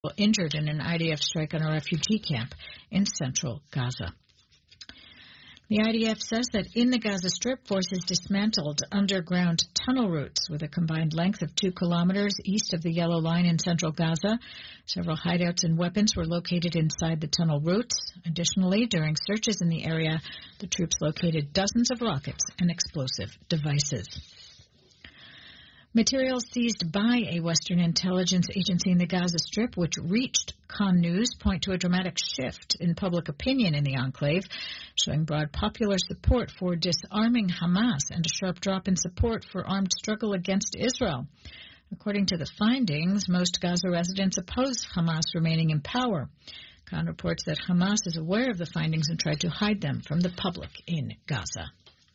injured in an IDF strike on a refugee camp in central Gaza. The IDF says that in the Gaza Strip, forces dismantled underground tunnel routes with a combined length of 2 kilometers east of the Yellow Line in central Gaza. Several hideouts and weapons were located inside the tunnel routes. Additionally, during searches in the area, the troops located dozens of rockets and explosive devices. Materials seized by a Western intelligence agency in the Gaza Strip, which reached Khan News, point to a dramatic shift in public opinion in the enclave, showing broad popular support for disarming Hamas and a sharp drop in support for armed struggle against Israel. According to the findings, most Gaza residents oppose Hamas remaining in power. Khan reports that Hamas is aware of the findings and tried to hide them from the public in Gaza.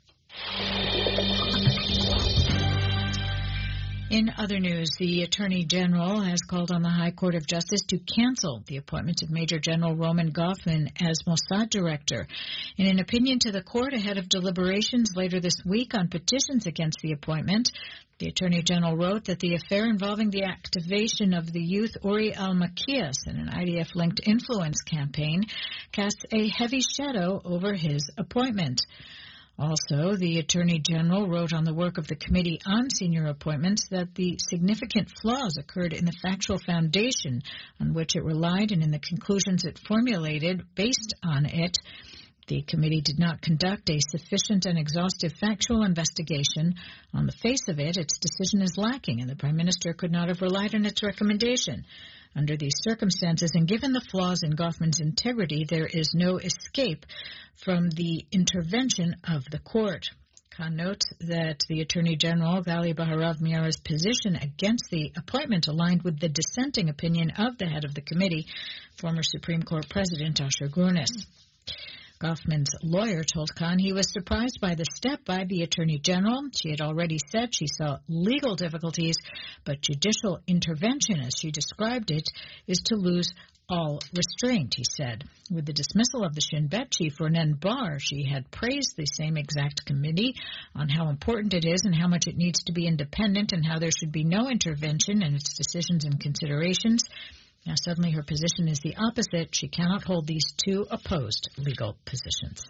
In other news, the Attorney General has called on the High Court of Justice to cancel the appointment of Major General Roman Goffman as Mossad director. In an opinion to the court ahead of deliberations later this week on petitions against the appointment, the Attorney General wrote that the affair involving the activation of the youth Uri al-Makias in an IDF-linked influence campaign casts a heavy shadow over his appointment. Also, the Attorney General wrote on the work of the Committee on Senior Appointments that the significant flaws occurred in the factual foundation on which it relied and in the conclusions it formulated based on it. The committee did not conduct a sufficient and exhaustive factual investigation. On the face of it, its decision is lacking, and the Prime Minister could not have relied on its recommendation. Under these circumstances, and given the flaws in Goffman's integrity, there is no escape from the intervention of the court. Khan notes that the Attorney General, Gali Baharav Miara's position against the appointment aligned with the dissenting opinion of the head of the committee, former Supreme Court President Asher Grunis. Goffman's lawyer told Khan he was surprised by the step by the Attorney General. She had already said she saw legal difficulties, but judicial intervention, as she described it, is to lose all restraint, he said. With the dismissal of the Shin Bet chief, Ronen Bar, she had praised the same exact committee on how important it is and how much it needs to be independent and how there should be no intervention in its decisions and considerations. Now, suddenly her position is the opposite. She cannot hold these two opposed legal positions.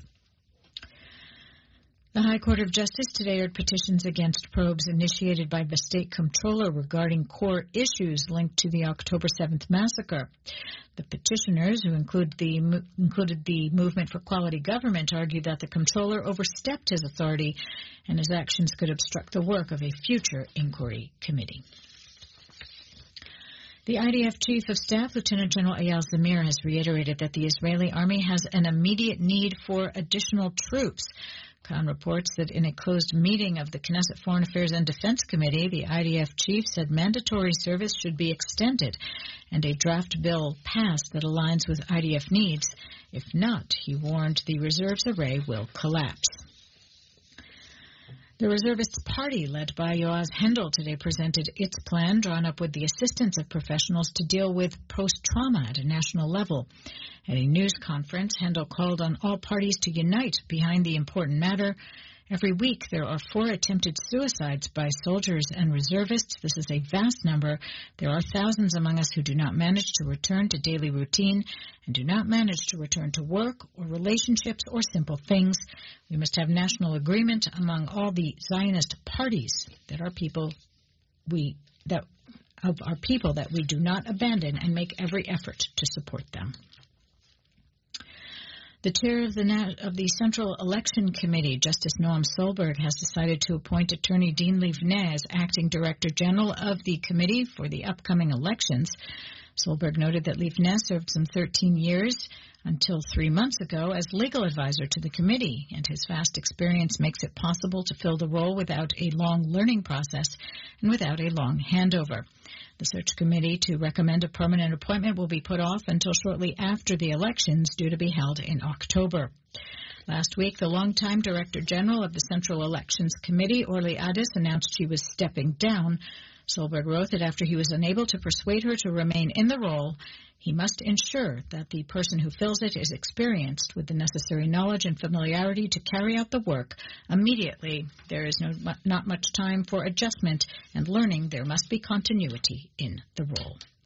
The High Court of Justice today heard petitions against probes initiated by the State Comptroller regarding core issues linked to the October 7th massacre. The petitioners, who included the Movement for Quality Government, argued that the Comptroller overstepped his authority and his actions could obstruct the work of a future inquiry committee. The IDF Chief of Staff, Lieutenant General Eyal Zamir, has reiterated that the Israeli army has an immediate need for additional troops. Khan reports that in a closed meeting of the Knesset Foreign Affairs and Defense Committee, the IDF chief said mandatory service should be extended and a draft bill passed that aligns with IDF needs. If not, he warned the reserves array will collapse. The Reservists Party, led by Yoaz Hendel, today presented its plan, drawn up with the assistance of professionals, to deal with post-trauma at a national level. At a news conference, Hendel called on all parties to unite behind the important matter. Every week, there are 4 attempted suicides by soldiers and reservists. This is a vast number. There are thousands among us who do not manage to return to daily routine and do not manage to return to work or relationships or simple things. We must have national agreement among all the Zionist parties that our people we do not abandon and make every effort to support them. The chair of the Central Election Committee, Justice Noam Solberg, has decided to appoint Attorney Dean Livne as acting Director General of the committee for the upcoming elections. Solberg noted that Livne served some 13 years until 3 months ago as legal advisor to the committee, and his vast experience makes it possible to fill the role without a long learning process and without a long handover. The search committee to recommend a permanent appointment will be put off until shortly after the elections, due to be held in October. Last week, the longtime Director General of the Central Elections Committee, Orly Addis, announced she was stepping down. Solberg wrote that after he was unable to persuade her to remain in the role, he must ensure that the person who fills it is experienced with the necessary knowledge and familiarity to carry out the work immediately. There is not much time for adjustment and learning. There must be continuity in the role.